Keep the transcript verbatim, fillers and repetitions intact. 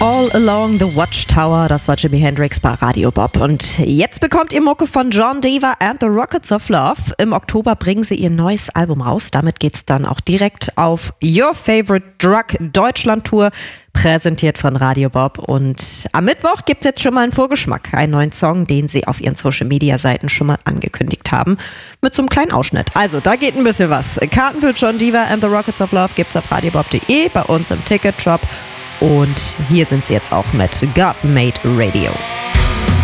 All Along the Watchtower, das war Jimi Hendrix bei Radio Bob. Und jetzt bekommt ihr Mucke von John Denver and the Rockets of Love. Im Oktober bringen sie ihr neues Album raus. Damit geht's dann auch direkt auf Your Favorite Drug Deutschland Tour, präsentiert von Radio Bob. Und am Mittwoch gibt's jetzt schon mal einen Vorgeschmack, einen neuen Song, den sie auf ihren Social-Media-Seiten schon mal angekündigt haben, mit so einem kleinen Ausschnitt. Also, da geht ein bisschen was. Karten für John Denver and the Rockets of Love gibt's auf radiobob punkt de, bei uns im Ticketshop. Und hier sind sie jetzt auch mit God Made Radio.